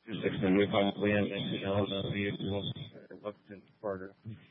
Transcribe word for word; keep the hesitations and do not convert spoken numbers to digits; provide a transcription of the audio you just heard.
Six and we probably have that two dollars a vehicle. What's in part of